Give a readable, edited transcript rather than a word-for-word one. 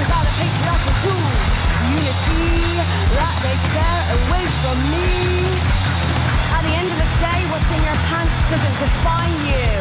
Cause all the patriarchal tools, unity that they tear away from me. At the end of the day, what's in your pants doesn't define you.